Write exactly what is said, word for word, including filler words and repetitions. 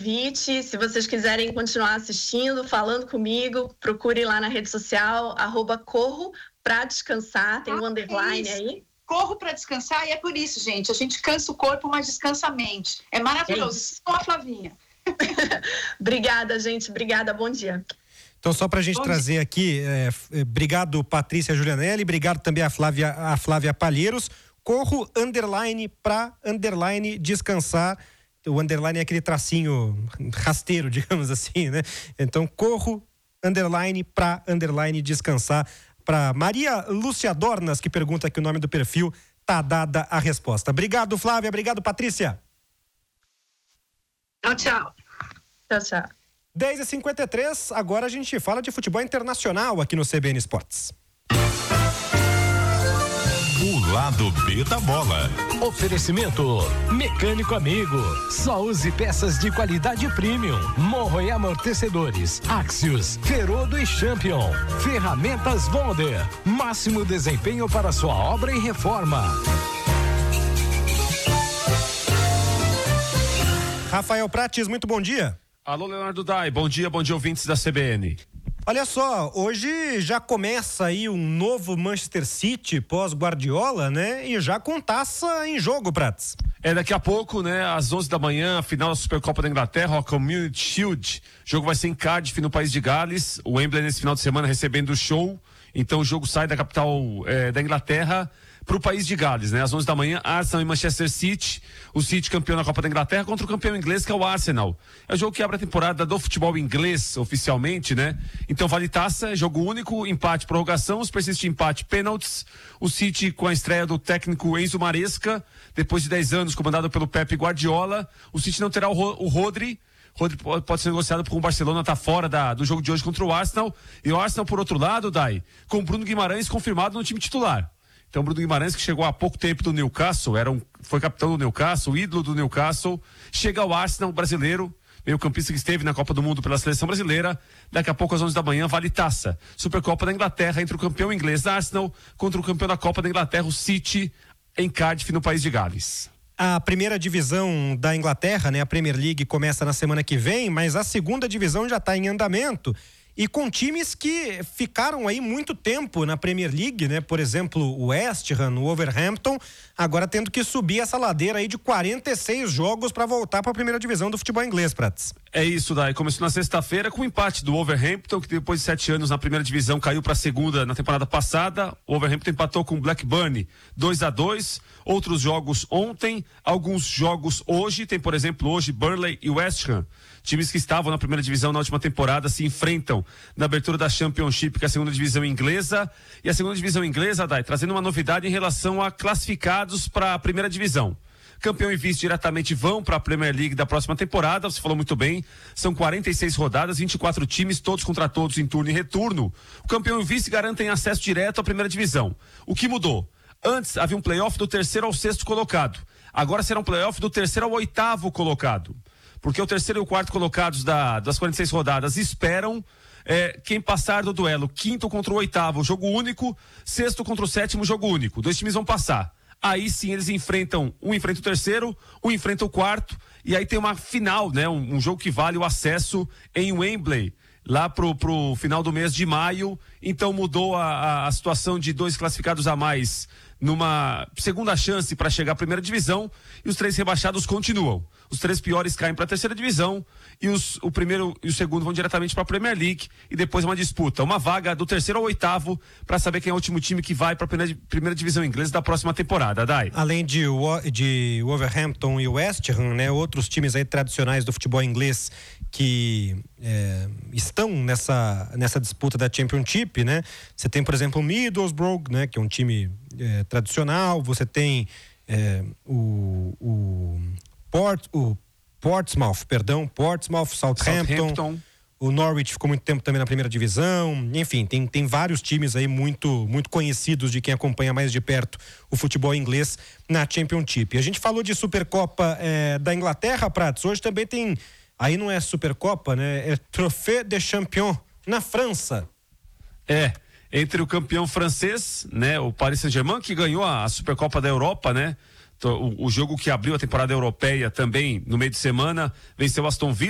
convite. Se vocês quiserem continuar assistindo, falando comigo, procure lá na rede social, arroba corro pra descansar, tem um ah, underline é aí. Corro para descansar, e é por isso, gente, a gente cansa o corpo, mas descansa a mente. É maravilhoso. Isso com a Flavinha. Obrigada, gente. Obrigada. Bom dia. Então, só para a gente Bom trazer dia. aqui, é, é, obrigado Patrícia Julianelli, obrigado também a Flávia, a Flávia Palheiros. Corro, underline, pra, underline, descansar. O underline é aquele tracinho rasteiro, digamos assim, né? Então, corro, underline, pra, underline, descansar. Para Maria Lúcia Dornas, que pergunta aqui o nome do perfil, tá dada a resposta. Obrigado, Flávia. Obrigado, Patrícia. Tchau, tchau. Tchau, tchau. dez e cinquenta e três, agora a gente fala de futebol internacional aqui no C B N Esportes. O lado B da bola. Oferecimento Mecânico Amigo. Só use peças de qualidade premium. Morro e amortecedores. Axios, Ferodo e Champion. Ferramentas Wonder. Máximo desempenho para sua obra e reforma. Rafael Prates, muito bom dia. Alô, Leonardo Dai, bom dia, bom dia, ouvintes da C B N. Olha só, hoje já começa aí um novo Manchester City pós-Guardiola, né? E já com taça em jogo, Prates. É, daqui a pouco, né, às onze da manhã, a final da Supercopa da Inglaterra, a Community Shield. O jogo vai ser em Cardiff, no país de Gales. O Wembley nesse final de semana recebendo o show. Então o jogo sai da capital é, da Inglaterra para o país de Gales, né? Às onze da manhã, Arsenal e Manchester City. O City campeão da Copa da Inglaterra contra o campeão inglês, que é o Arsenal. É o jogo que abre a temporada do futebol inglês, oficialmente, né? Então vale taça, jogo único, empate, prorrogação, se persiste empate, pênaltis. O City com a estreia do técnico Enzo Maresca, depois de dez anos comandado pelo Pep Guardiola. O City não terá o, Ro- o Rodri. Rodri pode ser negociado porque o Barcelona está fora da, do jogo de hoje contra o Arsenal. E o Arsenal, por outro lado, Dai, com o Bruno Guimarães confirmado no time titular. Então, o Bruno Guimarães, que chegou há pouco tempo do Newcastle, era um, foi capitão do Newcastle, ídolo do Newcastle, chega ao Arsenal brasileiro, meio-campista que esteve na Copa do Mundo pela seleção brasileira. Daqui a pouco, às onze da manhã, vale taça. Supercopa da Inglaterra, entre o campeão inglês Arsenal contra o campeão da Copa da Inglaterra, o City, em Cardiff, no país de Gales. A primeira divisão da Inglaterra, né, a Premier League, começa na semana que vem, mas a segunda divisão já está em andamento. E com times que ficaram aí muito tempo na Premier League, né? Por exemplo, o West Ham, o Wolverhampton, agora tendo que subir essa ladeira aí de quarenta e seis jogos para voltar para a primeira divisão do futebol inglês, Prates. É isso, Dai. Começou na sexta-feira com o empate do Wolverhampton, que depois de sete anos na primeira divisão caiu para a segunda na temporada passada. O Wolverhampton empatou com o Blackburn dois a dois. Outros jogos ontem, alguns jogos hoje. Tem, por exemplo, hoje Burnley e West Ham. Times que estavam na primeira divisão na última temporada se enfrentam na abertura da Championship, que é a segunda divisão inglesa. E a segunda divisão inglesa, Dai, trazendo uma novidade em relação a classificados para a primeira divisão. Campeão e vice diretamente vão para a Premier League da próxima temporada, você falou muito bem, são quarenta e seis rodadas, vinte e quatro times, todos contra todos em turno e retorno. O campeão e o vice garantem acesso direto à primeira divisão. O que mudou? Antes havia um playoff do terceiro ao sexto colocado, agora será um playoff do terceiro ao oitavo colocado. Porque o terceiro e o quarto colocados da, das quarenta e seis rodadas esperam é, quem passar do duelo. Quinto contra o oitavo, jogo único. Sexto contra o sétimo, jogo único. Dois times vão passar. Aí sim eles enfrentam, um enfrenta o terceiro, um enfrenta o quarto. E aí tem uma final, né? Um, um jogo que vale o acesso em Wembley, lá pro, pro final do mês de maio. Então mudou a, a, a situação de dois classificados a mais numa segunda chance para chegar à primeira divisão, e os três rebaixados continuam. Os três piores caem para a terceira divisão e os, o primeiro e o segundo vão diretamente para a Premier League, e depois uma disputa, uma vaga do terceiro ao oitavo para saber quem é o último time que vai para a primeira, primeira divisão inglesa da próxima temporada, Dai. Além de, de Wolverhampton e West Ham, né, outros times aí tradicionais do futebol inglês que é, estão nessa, nessa disputa da Championship, né? Você tem, por exemplo, o Middlesbrough, né, que é um time é, tradicional. Você tem é, o, o, Port, o Portsmouth, perdão, Portsmouth, Southampton, Southampton. O Norwich ficou muito tempo também na primeira divisão. Enfim, tem, tem vários times aí muito, muito conhecidos de quem acompanha mais de perto o futebol inglês na Championship. A gente falou de Supercopa é, da Inglaterra, Prates. Hoje também tem, aí não é Supercopa, né? É Trophée des Champions na França. É, entre o campeão francês, né? O Paris Saint-Germain, que ganhou a Supercopa da Europa, né? O, o jogo que abriu a temporada europeia também no meio de semana, venceu o Aston Villa.